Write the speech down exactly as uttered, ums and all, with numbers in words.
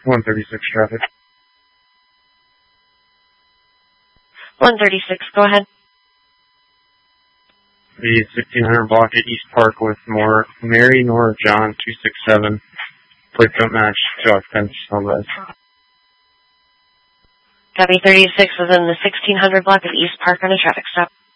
one thirty-six traffic. one thirty-six, go ahead. The sixteen hundred block at East Park with more Mary Nora John two six seven. Please don't match two occupants on this. Copy thirty-six within the sixteen hundred block of East Park on a traffic stop.